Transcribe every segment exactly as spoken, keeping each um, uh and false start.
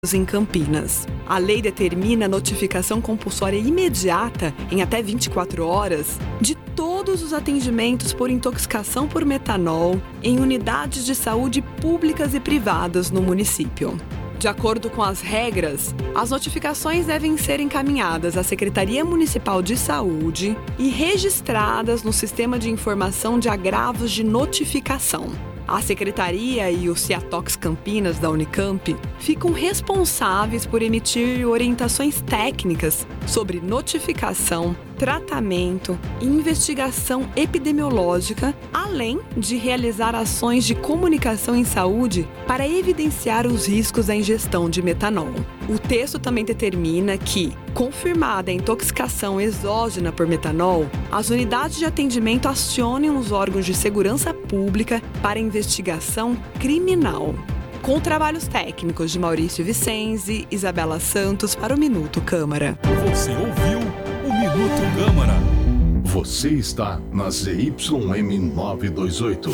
em Campinas. A lei determina a notificação compulsória imediata, em até vinte e quatro horas, de todos os atendimentos por intoxicação por metanol em unidades de saúde públicas e privadas no município. De acordo com as regras, as notificações devem ser encaminhadas à Secretaria Municipal de Saúde e registradas no Sistema de Informação de Agravos de Notificação. A Secretaria e o Ciatox Campinas da Unicamp ficam responsáveis por emitir orientações técnicas sobre notificação, tratamento e investigação epidemiológica, além de realizar ações de comunicação em saúde para evidenciar os riscos da ingestão de metanol. O texto também determina que, confirmada a intoxicação exógena por metanol, as unidades de atendimento acionem os órgãos de segurança pública para investigação criminal. Com trabalhos técnicos de Maurício Vicenzi, Isabela Santos para o Minuto Câmara. Você ouviu o Minuto Câmara. Você está na Z Y M novecentos e vinte e oito.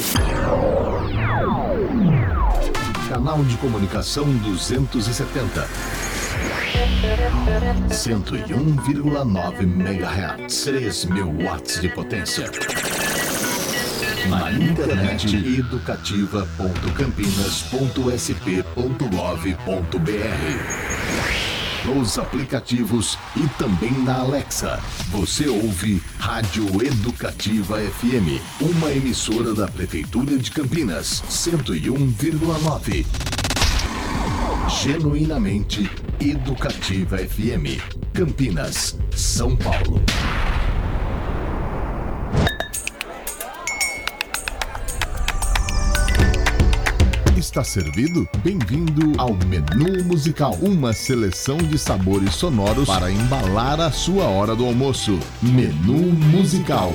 Canal de comunicação duzentos e setenta. cento e um vírgula nove megahertz. três mil watts de potência. Na internet educativa ponto campinas ponto s p ponto gov ponto b r. Nos aplicativos e também na Alexa. Você ouve Rádio Educativa F M, uma emissora da Prefeitura de Campinas, cento e um vírgula nove. Genuinamente Educativa F M, Campinas, São Paulo. Está servido? Bem-vindo ao Menu Musical, uma seleção de sabores sonoros para embalar a sua hora do almoço. Menu Musical.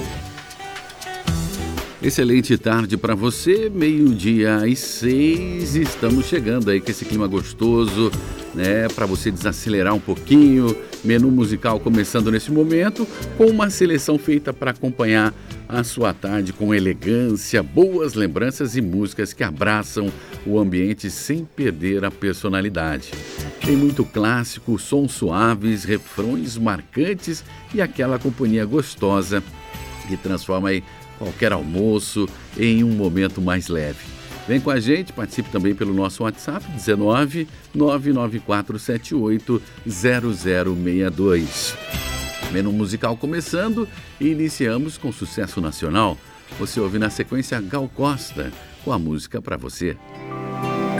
Excelente tarde para você, meio-dia e seis, estamos chegando aí com esse clima gostoso, né, para você desacelerar um pouquinho. Menu musical começando nesse momento, com uma seleção feita para acompanhar a sua tarde com elegância, boas lembranças e músicas que abraçam o ambiente sem perder a personalidade. Tem muito clássico, sons suaves, refrões marcantes e aquela companhia gostosa que transforma aí qualquer almoço em um momento mais leve. Vem com a gente, participe também pelo nosso WhatsApp dezenove, nove nove quatro sete oito, zero zero seis dois. Menu musical começando e iniciamos com sucesso nacional. Você ouve na sequência Gal Costa com a música Pra Você.